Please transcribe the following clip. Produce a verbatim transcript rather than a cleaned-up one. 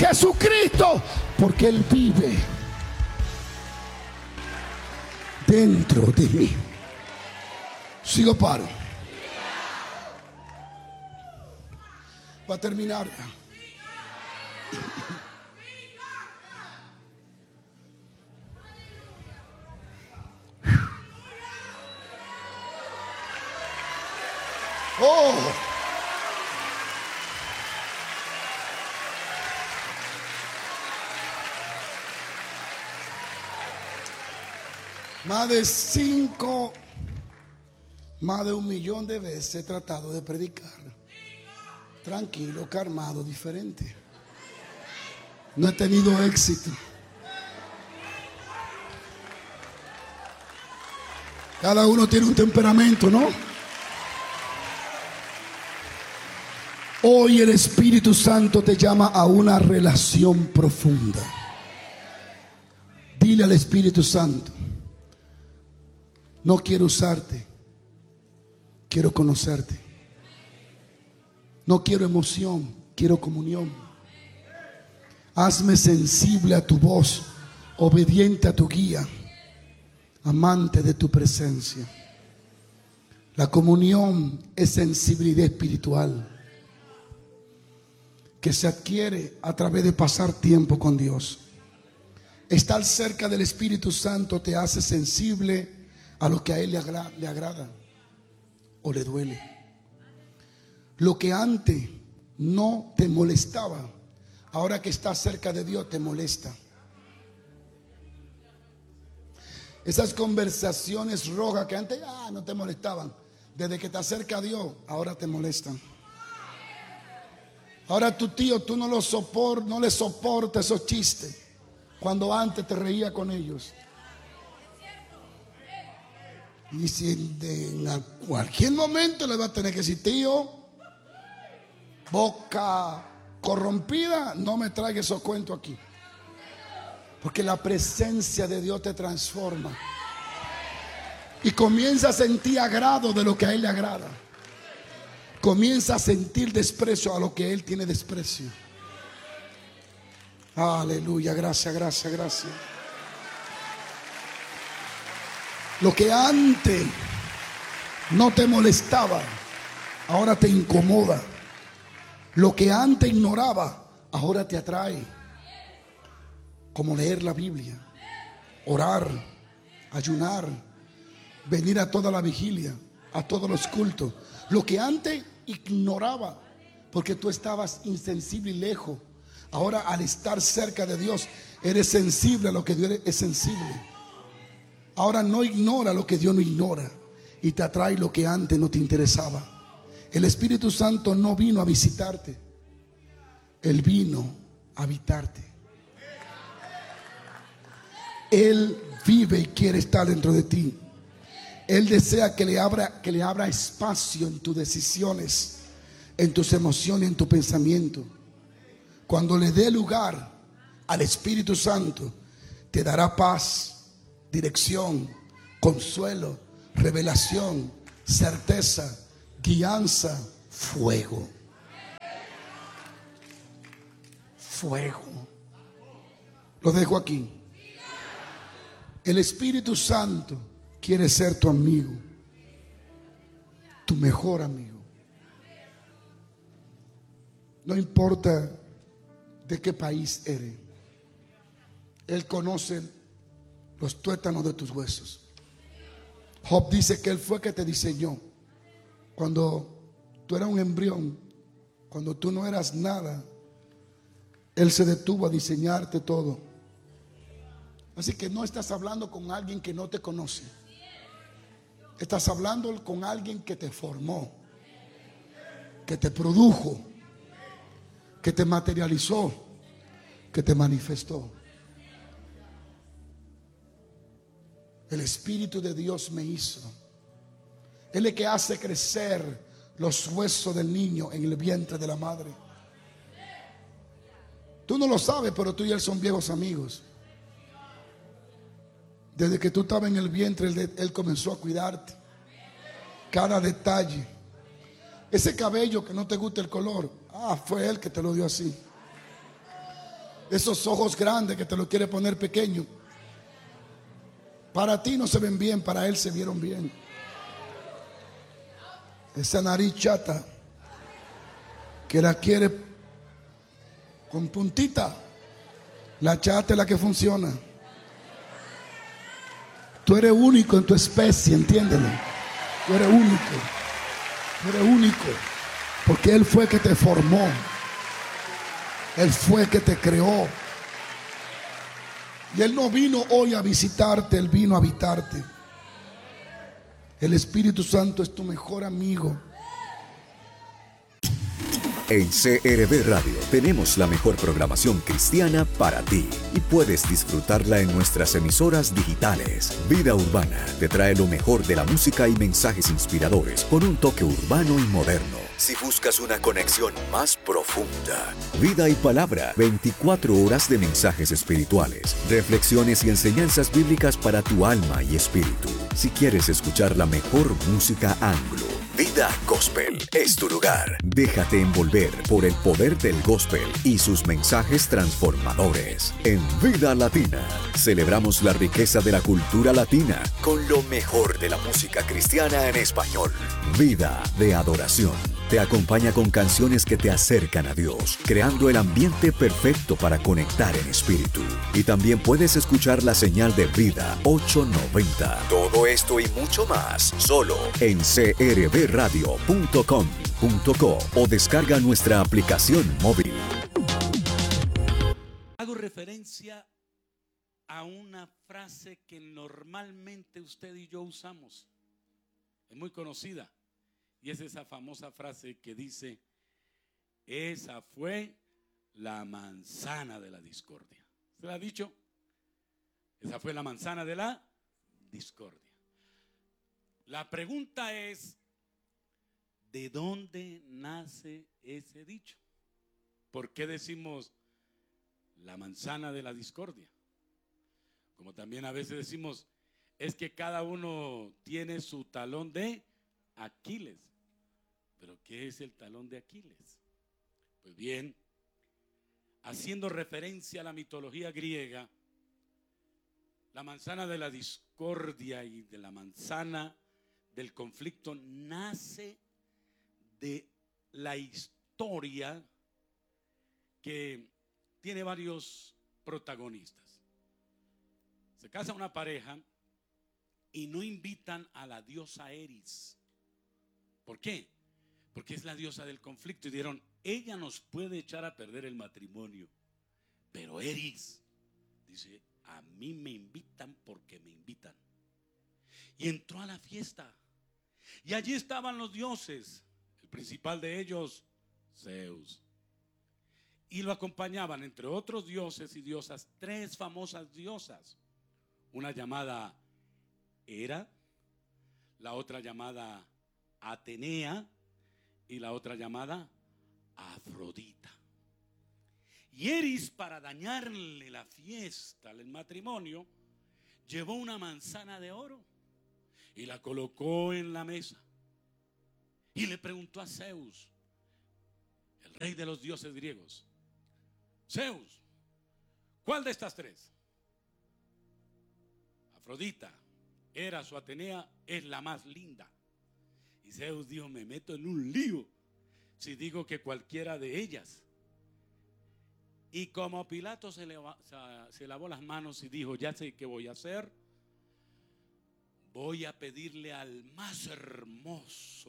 Jesucristo, porque Él vive dentro de mí. Sigo paro. Va a terminar. Oh. Más de cinco, más de un millón de veces he tratado de predicar tranquilo, calmado, diferente. No he tenido éxito. Cada uno tiene un temperamento, ¿no? Hoy el Espíritu Santo te llama a una relación profunda. Dile al Espíritu Santo: no quiero usarte, quiero conocerte. No quiero emoción, quiero comunión. Hazme sensible a tu voz, obediente a tu guía, amante de tu presencia. La comunión es sensibilidad espiritual que se adquiere a través de pasar tiempo con Dios. Estar cerca del Espíritu Santo te hace sensible a lo que a Él le, agra- le agrada o le duele. Lo que antes no te molestaba, ahora que estás cerca de Dios te molesta. Esas conversaciones rojas que antes ah, no te molestaban, desde que te acerca a Dios, ahora te molestan. Ahora tu tío, tú no, lo sopor, no le soportas esos chistes, cuando antes te reía con ellos. Y si en, en cualquier momento le va a tener que decir: tío, boca corrompida, no me traiga esos cuentos aquí. Porque la presencia de Dios te transforma y comienza a sentir agrado de lo que a Él le agrada. Comienza a sentir desprecio a lo que Él tiene desprecio. Aleluya, gracias, gracias, gracias. Lo que antes no te molestaba, ahora te incomoda. Lo que antes ignoraba, ahora te atrae. Como leer la Biblia, orar, ayunar, venir a toda la vigilia, a todos los cultos. Lo que antes ignoraba, porque tú estabas insensible y lejos, ahora al estar cerca de Dios, eres sensible a lo que Dios es sensible. Ahora no ignora lo que Dios no ignora y te atrae lo que antes no te interesaba. El Espíritu Santo no vino a visitarte, Él vino a habitarte. Él vive y quiere estar dentro de ti. Él desea que le abra, que le abra espacio en tus decisiones, en tus emociones, en tu pensamiento. Cuando le dé lugar al Espíritu Santo, te dará paz, dirección, consuelo, revelación, certeza, guianza, fuego. Fuego. Lo dejo aquí. El Espíritu Santo quiere ser tu amigo, tu mejor amigo. No importa de qué país eres, Él conoce los tuétanos de tus huesos. Job dice que Él fue que te diseñó cuando tú eras un embrión, cuando tú no eras nada. Él se detuvo a diseñarte todo. Así que no estás hablando con alguien que no te conoce. Estás hablando con alguien que te formó, que te produjo, que te materializó, que te manifestó. El Espíritu de Dios me hizo. Él es el que hace crecer los huesos del niño en el vientre de la madre. Tú no lo sabes, pero tú y él son viejos amigos. Desde que tú estabas en el vientre, él, él comenzó a cuidarte. Cada detalle. Ese cabello que no te gusta el color, ah, fue él que te lo dio así. Esos ojos grandes que te lo quiere poner pequeño. Para ti no se ven bien, para Él se vieron bien. Esa nariz chata que la quiere con puntita. La chata es la que funciona. Tú eres único en tu especie, entiéndelo. Tú eres único. Tú eres único. Porque Él fue que te formó. Él fue que te creó. Y Él no vino hoy a visitarte, Él vino a habitarte. El Espíritu Santo es tu mejor amigo. En C R V Radio tenemos la mejor programación cristiana para ti y puedes disfrutarla en nuestras emisoras digitales. Vida Urbana te trae lo mejor de la música y mensajes inspiradores con un toque urbano y moderno. Si buscas una conexión más profunda, Vida y Palabra, veinticuatro horas de mensajes espirituales, reflexiones y enseñanzas bíblicas para tu alma y espíritu. Si quieres escuchar la mejor música anglo, Vida Gospel es tu lugar. Déjate envolver por el poder del gospel y sus mensajes transformadores. En Vida Latina, celebramos la riqueza de la cultura latina con lo mejor de la música cristiana en español. Vida de adoración. Te acompaña con canciones que te acercan a Dios, creando el ambiente perfecto para conectar en espíritu. Y también puedes escuchar la señal de Vida ochocientos noventa. Todo esto y mucho más, solo en c r v radio punto com punto co o descarga nuestra aplicación móvil. Hago referencia a una frase que normalmente usted y yo usamos. Es muy conocida. Y es esa famosa frase que dice: esa fue la manzana de la discordia. ¿Se la ha dicho? Esa fue la manzana de la discordia. La pregunta es: ¿de dónde nace ese dicho? ¿Por qué decimos la manzana de la discordia? Como también a veces decimos, es que cada uno tiene su talón de Aquiles. ¿Pero qué es el talón de Aquiles? Pues bien, haciendo referencia a la mitología griega, la manzana de la discordia y de la manzana del conflicto nace de la historia que tiene varios protagonistas. Se casa una pareja y no invitan a la diosa Eris. ¿Por qué? Porque es la diosa del conflicto y dijeron, ella nos puede echar a perder el matrimonio, pero Eris dice, a mí me invitan porque me invitan. Y entró a la fiesta y allí estaban los dioses, el principal de ellos, Zeus, y lo acompañaban, entre otros dioses y diosas, tres famosas diosas, una llamada Hera, la otra llamada Atenea y la otra llamada Afrodita. Y Eris, para dañarle la fiesta, el matrimonio, llevó una manzana de oro y la colocó en la mesa y le preguntó a Zeus, el rey de los dioses griegos: Zeus, ¿cuál de estas tres, Afrodita, Eras o Atenea, es la más linda? Y Zeus dijo, me meto en un lío si digo que cualquiera de ellas. Y como Pilato se, leva, se lavó las manos y dijo, ya sé qué voy a hacer, voy a pedirle al más hermoso